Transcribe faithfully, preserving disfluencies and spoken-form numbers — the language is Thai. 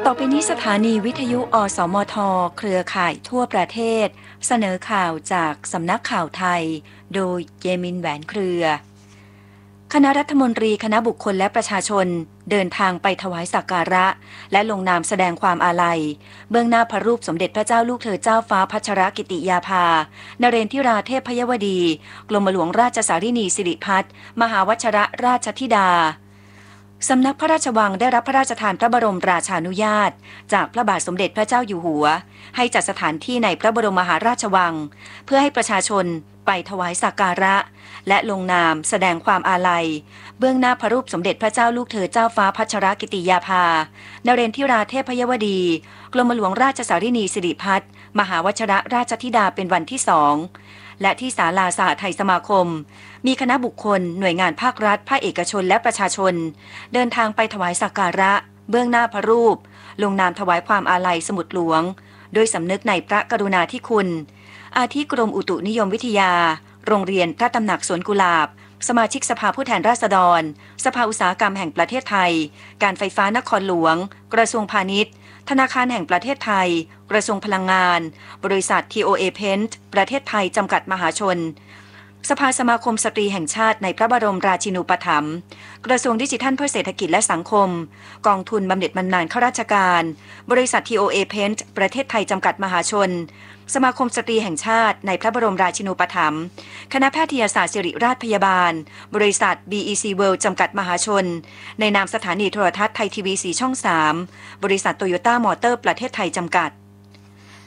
ต่อไปนี้สถานีวิทยุอสมทเครือข่ายทั่วประเทศเสนอข่าวจากสำนักข่าวไทยโดยเยมินแหวนเครือคณะรัฐมนตรีคณะบุคคลและประชาชนเดินทางไปถวายสักการะและลงนามแสดงความอาลัยเบื้องหน้าพระรูปสมเด็จพระเจ้าลูกเธอเจ้าฟ้าพัชรกิติยาภานเรนทิราเทพยวดีกรมหลวงราชสารินีสิริพัฒน์มหาวชิรราชธิดาสำนักพระราชวังได้รับพระราชทานพระบรมราชานุญาตจากพระบาทสมเด็จพระเจ้าอยู่หัวให้จัดสถานที่ในพระบรมมหาราชวังเพื่อให้ประชาชนไปถวายสักการะและลงนามแสดงความอาลัยเบื้องหน้าพระรูปสมเด็จพระเจ้าลูกเธอเจ้าฟ้าพัชรกิติยาภานเรนทิราเทพยวดีกรมหลวงราชสารินีสิริพัฒน์มหาวชิรราชธิดาเป็นวันที่สองและที่ศาลาสหไทยสมาคมมีคณะบุคคลหน่วยงานภาครัฐภาคเอกชนและประชาชนเดินทางไปถวายสักการะเบื้องหน้าพระรูปลงนามถวายความอาลัยสมุดหลวงโดยสำนึกในพระกรุณาธิคุณอาทิกรมอุตุนิยมวิทยาโรงเรียนพระตำหนักสวนกุหลาบสมาชิกสภาผู้แทนราษฎรสภาอุตสาหกรรมแห่งประเทศไทยการไฟฟ้านครหลวงกระทรวงพาณิชย์ธนาคารแห่งประเทศไทยกระทรวงพลังงานบริษัท ที โอ เอ Paint ประเทศไทยจำกัดมหาชนสภาสมาคมสตรีแห่งชาติในพระบรมราชินูปถัมภ์กระทรวงดิจิทัลเพื่อเศรษฐกิจและสังคมกองทุนบำเหน็จบำนาญข้าราชการบริษัท ที โอ เอ Paint ประเทศไทยจำกัดมหาชนสมาคมสตรีแห่งชาติในพระบรมราชินูปถัมภ์คณะแพทยศาสตร์ศิริราชพยาบาลบริษัท บี อี ซี World จำกัดมหาชนในนามสถานีโทรทัศน์ไทยทีวีสีช่องสามบริษัทโตโยต้ามอเตอร์ประเทศไทยจำกัด